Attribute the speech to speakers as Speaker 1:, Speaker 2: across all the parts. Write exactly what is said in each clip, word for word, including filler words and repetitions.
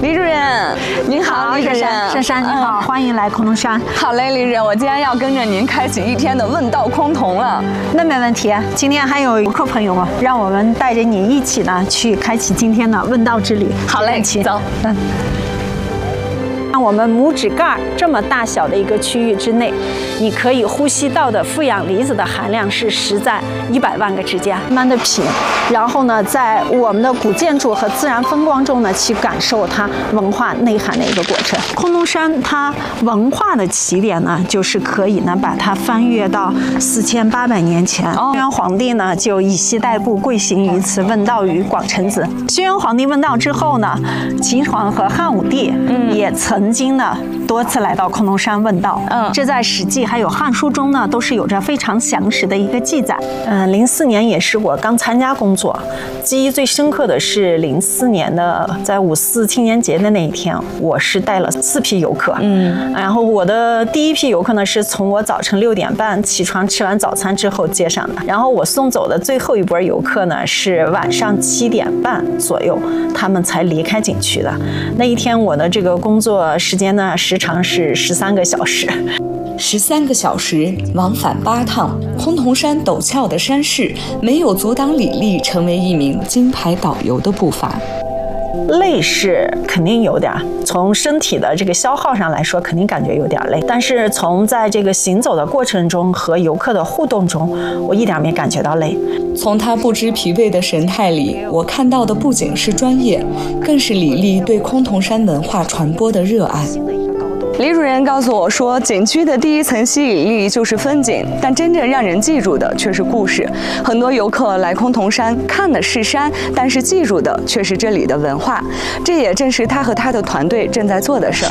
Speaker 1: 李主任，您好，李主任。
Speaker 2: 珊珊，你好，嗯、欢迎来空洞山。
Speaker 1: 好嘞，李主任，我今天要跟着您开启一天的问道空童了。
Speaker 2: 那没问题，今天还有游客朋友啊，让我们带着你一起呢去开启今天的问道之旅。
Speaker 1: 好嘞，走。嗯。
Speaker 2: 像我们拇指盖这么大小的一个区域之内，你可以呼吸到的负氧离子的含量是十在一百万个之间，慢慢的品，然后呢，在我们的古建筑和自然风光中呢，去感受它文化内涵的一个过程。空洞山它文化的起点呢，就是可以呢把它翻越到四千八百年前，轩辕皇帝呢就以膝代步，跪行于此，问道于广成子。轩辕皇帝问道之后呢，秦始皇和汉武帝也曾。曾经呢多次来到空洞山问道，嗯，这在《史记》还有《汉书》中呢都是有着非常详实的一个记载。嗯，零四年也是我刚参加工作，记忆最深刻的是零四年的在五四青年节的那一天，我是带了四批游客，嗯，然后我的第一批游客呢是从我早晨六点半起床吃完早餐之后接上的，然后我送走的最后一波游客呢是晚上七点半左右，他们才离开景区的。那一天我的这个工作时间呢，时长是十三个小时。
Speaker 3: 十三个小时往返八趟，空洞山陡峭的山势没有阻挡李丽成为一名金牌导游的步伐。
Speaker 2: 累是肯定有点，从身体的这个消耗上来说，肯定感觉有点累。但是从在这个行走的过程中和游客的互动中，我一点没感觉到累。
Speaker 3: 从他不知疲惫的神态里，我看到的不仅是专业，更是李丽对空洞山文化传播的热爱。
Speaker 1: 李主任告诉我说，景区的第一层吸引力就是风景，但真正让人记住的却是故事。很多游客来空洞山看的是山，但是记住的却是这里的文化。这也正是他和他的团队正在做的事儿。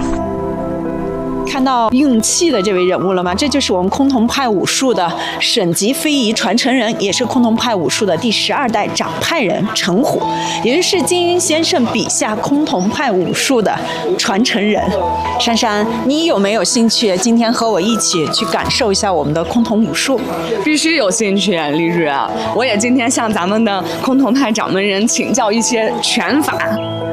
Speaker 2: 看到用气的这位人物了吗？这就是我们崆峒派武术的省级非遗传承人，也是崆峒派武术的第十二代掌派人陈虎，也就是金庸先生笔下崆峒派武术的传承人。珊珊，你有没有兴趣今天和我一起去感受一下我们的崆峒武术？
Speaker 1: 必须有兴趣，李主任。我也今天向咱们的崆峒派掌门人请教一些拳法。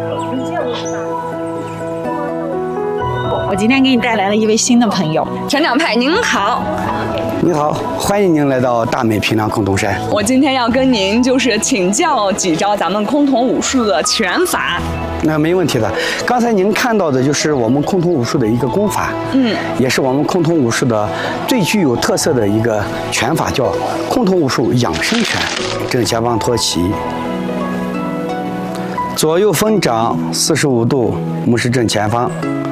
Speaker 2: 我今天给你带来了一位新的朋友，
Speaker 1: 船长派，您好。
Speaker 4: 您好，欢迎您来到大美平凉崆峒山。
Speaker 1: 我今天要跟您就是请教几招咱们崆峒武术的拳法。
Speaker 4: 那没问题的。刚才您看到的就是我们崆峒武术的一个功法，嗯，也是我们崆峒武术的最具有特色的一个拳法，叫崆峒武术养生拳。正前方托起，左右分掌四十五度，目视正前方。